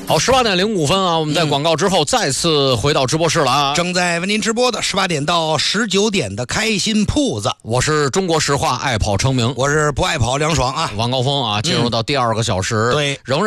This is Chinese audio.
好，18:05啊，我们在广告之后再次回到直播室了啊。 正在为您直播的18点到19点的开心铺子， 我是中国实话爱跑成名， 我是不爱跑梁爽啊。 晚高峰啊，进入到第2个小时， 对， 仍然